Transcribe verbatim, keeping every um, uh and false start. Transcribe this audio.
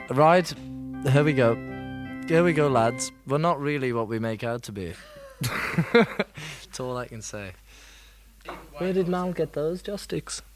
Right, here we go. Here we go, lads. We're not really what we make out to be. That's all I can say. Where did Mal get those joysticks?